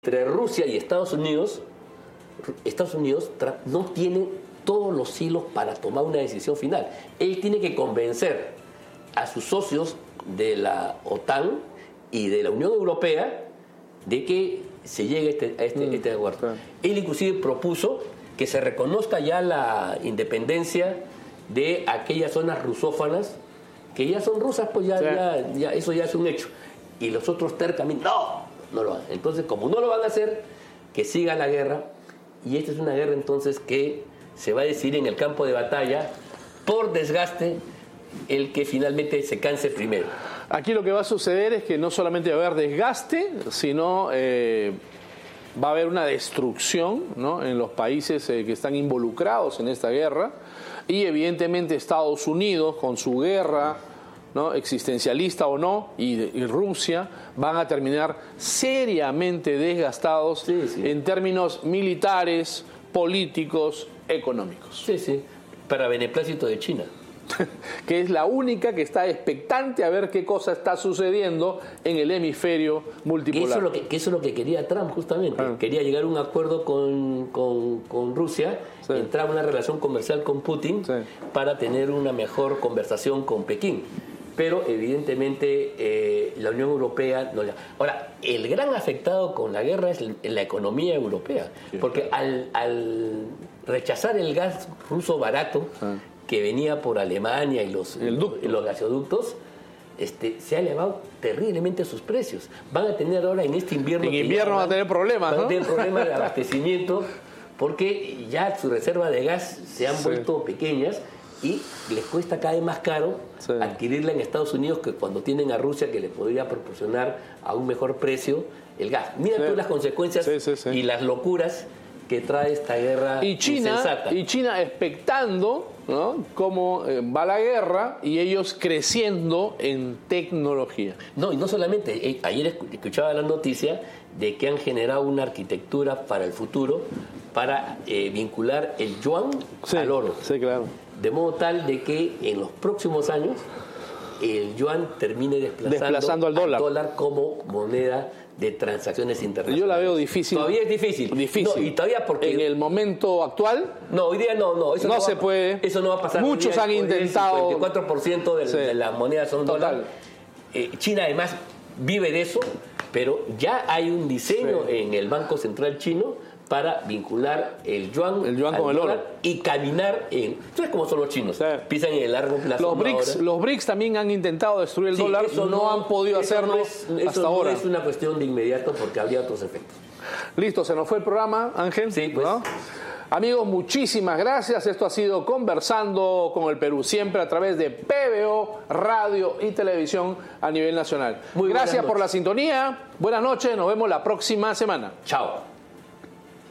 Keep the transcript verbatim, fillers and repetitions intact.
Entre Rusia y Estados Unidos, Estados Unidos no tiene todos los hilos para tomar una decisión final. Él tiene que convencer a sus socios de la OTAN y de la Unión Europea de que se llegue a este, a este, mm, este acuerdo. Claro. Él inclusive propuso que se reconozca ya la independencia de aquellas zonas rusófanas que ya son rusas, pues ya, sí. ya, ya eso ya es un hecho. Y los otros tercamente, no, no lo hacen. Entonces, como no lo van a hacer, que siga la guerra. Y esta es una guerra entonces que se va a decidir en el campo de batalla por desgaste el que finalmente se canse primero. Aquí lo que va a suceder es que no solamente va a haber desgaste, sino eh, va a haber una destrucción, ¿no?, en los países eh, que están involucrados en esta guerra. Y evidentemente Estados Unidos, con su guerra, ¿no?, existencialista o no, y, y Rusia, van a terminar seriamente desgastados, sí, sí. en términos militares, políticos, económicos. Sí, sí, para beneplácito de China. Que es la única que está expectante a ver qué cosa está sucediendo en el hemisferio multipolar. Eso es lo que, que eso es lo que quería Trump, justamente. Ah. Quería llegar a un acuerdo con, con, con Rusia, sí. entrar a una relación comercial con Putin, sí. para tener una mejor conversación con Pekín. Pero evidentemente eh, la Unión Europea no. Ahora, el gran afectado con la guerra es la economía europea, sí. porque al, al rechazar el gas ruso barato, ah. que venía por Alemania y los, y los gasoductos, este, se ha elevado terriblemente sus precios. Van a tener ahora en este invierno... En invierno van a tener problemas, van ¿no? a tener problemas de abastecimiento porque ya sus reservas de gas se han sí. vuelto pequeñas y les cuesta cada vez más caro sí. adquirirla en Estados Unidos que cuando tienen a Rusia, que les podría proporcionar a un mejor precio el gas. Mira sí. tú las consecuencias sí, sí, sí. y las locuras que trae esta guerra y China, insensata. Y China expectando, ¿no?, cómo eh, va la guerra y ellos creciendo en tecnología. No, y no solamente, eh, ayer escuchaba la noticia de que han generado una arquitectura para el futuro para eh, vincular el yuan sí, al oro. Sí, claro. De modo tal de que en los próximos años el yuan termine desplazando, desplazando al dólar. al dólar como moneda de transacciones internacionales. Yo la veo difícil. Todavía es difícil. Difícil. No, y todavía porque en el momento actual. No, hoy día no, no. Eso no, no se va, puede. Eso no va a pasar. Muchos han intentado. El cincuenta por ciento de, sí. de las monedas son dólares. Eh, China además vive de eso, pero ya hay un diseño sí. en el Banco Central chino para vincular el yuan, el yuan con el oro y caminar en... ¿Sabes cómo son los chinos? Sí. Piensan en el largo plazo. Los BRICS, los BRICS también han intentado destruir el sí, dólar, no, no han podido hacerlo no es, hasta eso ahora. No es una cuestión de inmediato porque habría otros efectos. Listo, se nos fue el programa, Ángel. Sí, pues. ¿No? Amigos, muchísimas gracias. Esto ha sido Conversando con el Perú, siempre a través de P B O, radio y televisión a nivel nacional. Muy gracias por la sintonía. Buenas noches, nos vemos la próxima semana. Chao.